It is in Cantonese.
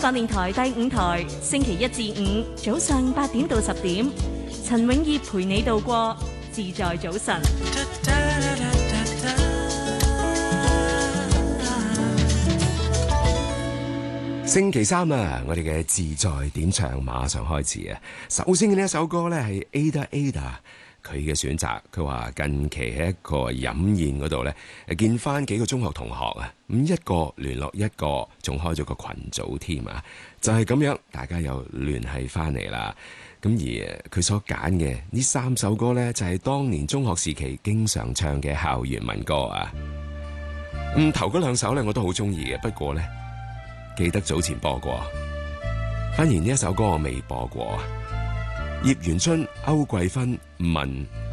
香港電台第5台，星期1至5早上8點到10點，陳永業陪你度過自在早晨。 星期三啊，我哋嘅自在點唱馬上開始啊！首先嘅呢一首歌呢係 Ada 佢嘅選擇，佢話近期喺一個飲宴嗰度呢，見翻幾個中學同學啊，咁一個聯絡一個，仲開咗個群組添啊！就係咁樣，大家又聯繫翻嚟啦。咁而佢所揀嘅呢3首歌呢，就係當年中學時期經常唱嘅校園民歌啊。頭嗰2首呢，我都好中意嘅，不過呢，記得早前播過，反而呢一首歌我未播過。葉元春、歐桂芬、文